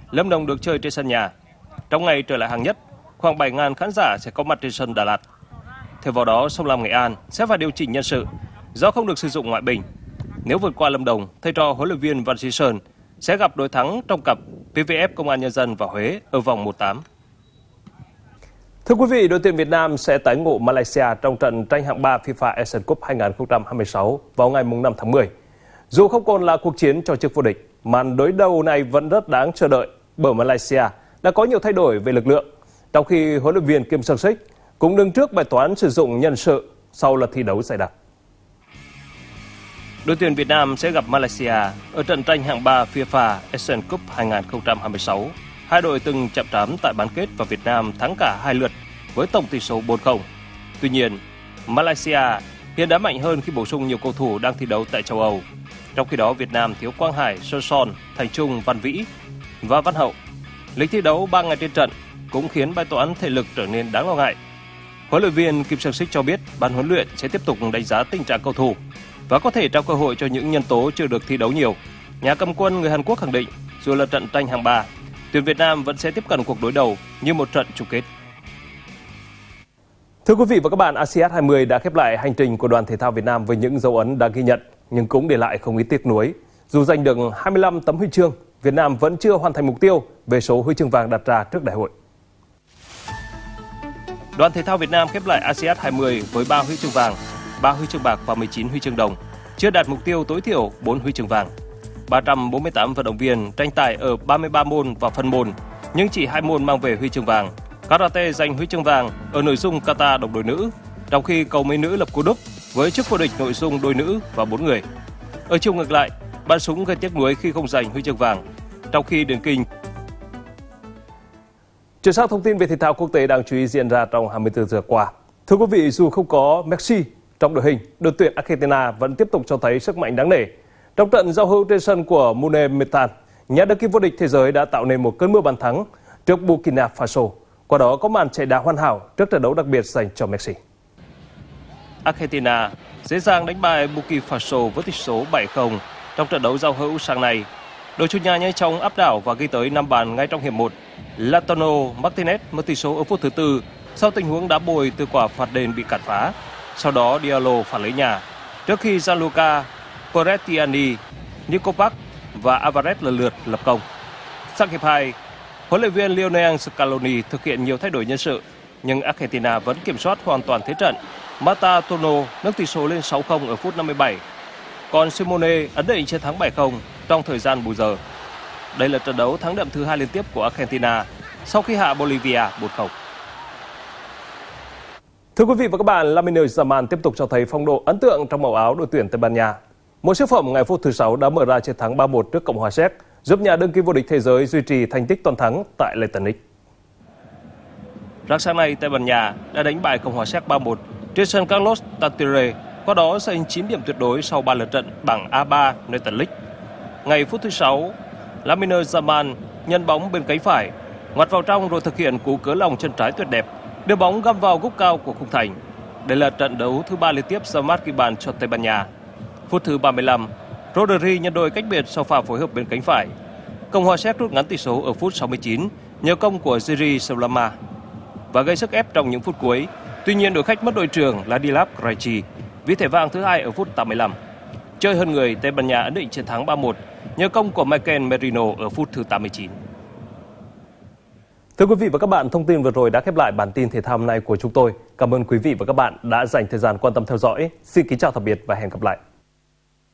Lâm Đồng được chơi trên sân nhà. Trong ngày trở lại hạng nhất, khoảng 7.000 khán giả sẽ có mặt trên sân Đà Lạt. Thêm vào đó, Sông Lam Nghệ An sẽ phải điều chỉnh nhân sự do không được sử dụng ngoại binh. Nếu vượt qua Lâm Đồng, thầy trò huấn luyện viên Văn Sĩ Sơn sẽ gặp đối thắng trong cặp PVF Công an Nhân dân và Huế ở vòng 1/8. Thưa quý vị, đội tuyển Việt Nam sẽ tái ngộ Malaysia trong trận tranh hạng 3 FIFA Asian Cup 2026 vào ngày 5 tháng 10. Dù không còn là cuộc chiến cho chức vô địch, màn đối đầu này vẫn rất đáng chờ đợi bởi Malaysia đã có nhiều thay đổi về lực lượng, trong khi huấn luyện viên Kim Sung-sik cũng đứng trước bài toán sử dụng nhân sự sau lần thi đấu dày đặc. Đội tuyển Việt Nam sẽ gặp Malaysia ở trận tranh hạng 3 FIFA Asian Cup 2026. Hai đội từng chạm trán tại bán kết và Việt Nam thắng cả hai lượt với tổng tỷ số 4-0. Tuy nhiên, Malaysia hiện đã mạnh hơn khi bổ sung nhiều cầu thủ đang thi đấu tại châu Âu. Trong khi đó, Việt Nam thiếu Quang Hải, Sơn Son, Thành Trung, Văn Vĩ và Văn Hậu. Lịch thi đấu 3 ngày trên trận cũng khiến bài toán thể lực trở nên đáng lo ngại. Huấn luyện viên Kim Sung-sik cho biết ban huấn luyện sẽ tiếp tục đánh giá tình trạng cầu thủ và có thể trao cơ hội cho những nhân tố chưa được thi đấu nhiều. Nhà cầm quân người Hàn Quốc khẳng định dù là trận tranh hạng 3, tuyển Việt Nam vẫn sẽ tiếp cận cuộc đối đầu như một trận chung kết. Thưa quý vị và các bạn, ASEAN 20 đã khép lại hành trình của đoàn thể thao Việt Nam với những dấu ấn đáng ghi nhận, nhưng cũng để lại không ít tiếc nuối. Dù giành được 25 tấm huy chương, Việt Nam vẫn chưa hoàn thành mục tiêu về số huy chương vàng đặt ra trước đại hội. Đoàn thể thao Việt Nam khép lại ASEAN 20 với 3 huy chương vàng, 3 huy chương bạc và 19 huy chương đồng, chưa đạt mục tiêu tối thiểu 4 huy chương vàng. 348 vận động viên tranh tài ở 33 môn và phân môn, nhưng chỉ 2 môn mang về huy chương vàng. Karate giành huy chương vàng ở nội dung kata đồng đội nữ, trong khi cầu mây nữ lập cú đúp với chức vô địch nội dung đôi nữ và 4 người. Ở chiều ngược lại, bắn súng gây tiếc nuối khi không giành huy chương vàng, trong khi điền kinh. Chuyển sang thông tin về thể thao quốc tế đáng chú ý diễn ra trong 24 giờ qua. Thưa quý vị, dù không có Messi trong đội hình, đội tuyển Argentina vẫn tiếp tục cho thấy sức mạnh đáng nể. Trong trận giao hữu trên sân của Monumental, nhà đương kim vô địch thế giới đã tạo nên một cơn mưa bàn thắng trước Burkina Faso. Qua đó có màn chạy đà hoàn hảo trước trận đấu đặc biệt dành cho Messi. Argentina dễ dàng đánh bại Burkina Faso với tỷ số 7-0 trong trận đấu giao hữu sáng nay. Đội chủ nhà nhanh chóng áp đảo và ghi tới 5 bàn ngay trong hiệp 1. Lautaro Martinez mở tỷ số ở phút thứ 4 sau tình huống đá bồi từ quả phạt đền bị cản phá. Sau đó Diallo phản lấy nhà, trước khi Gianluca Correttiani, Nico Park và Alvarez lần lượt lập công. Sang hiệp 2, huấn luyện viên Lionel Scaloni thực hiện nhiều thay đổi nhân sự, nhưng Argentina vẫn kiểm soát hoàn toàn thế trận. Mata Tono nâng tỷ số lên 6-0 ở phút 57, còn Simone ấn định chiến thắng 7-0 trong thời gian bù giờ. Đây là trận đấu thắng đậm thứ 2 liên tiếp của Argentina sau khi hạ Bolivia 4-0. Thưa quý vị và các bạn, Lamine Yamal tiếp tục cho thấy phong độ ấn tượng trong màu áo đội tuyển Tây Ban Nha. Một siêu phẩm ngày phút thứ 6 đã mở ra chiến thắng 3-1 trước Cộng hòa Séc, giúp nhà đương kim vô địch thế giới duy trì thành tích toàn thắng tại lễ tần lịch. Rạng sáng nay, Tây Ban Nha đã đánh bại Cộng hòa Séc 3-1 trên sân Carlos Tartiere, qua đó giành 9 điểm tuyệt đối sau 3 lượt trận bảng A3 nơi tần lịch. Ngày phút thứ 6, Lamine Yamal nhân bóng bên cánh phải, ngoặt vào trong rồi thực hiện cú cứa lòng chân trái tuyệt đẹp, đưa bóng găm vào góc cao của khung thành. Đây là trận đấu thứ 3 liên tiếp Yamal ghi bàn cho Tây Ban Nha. Phút thứ 35, Rodri nhân đôi cách biệt sau pha phối hợp bên cánh phải. Cộng hòa Séc rút ngắn tỷ số ở phút 69 nhờ công của Jiri Salama và gây sức ép trong những phút cuối. Tuy nhiên, đội khách mất đội trưởng là Dilav Krejci vì thẻ vàng thứ 2 ở phút 85. Chơi hơn người, Tây Ban Nha ấn định chiến thắng 3-1 nhờ công của Mikel Merino ở phút thứ 89. Thưa quý vị và các bạn, thông tin vừa rồi đã khép lại bản tin thể thao hôm nay của chúng tôi. Cảm ơn quý vị và các bạn đã dành thời gian quan tâm theo dõi. Xin kính chào tạm biệt và hẹn gặp lại.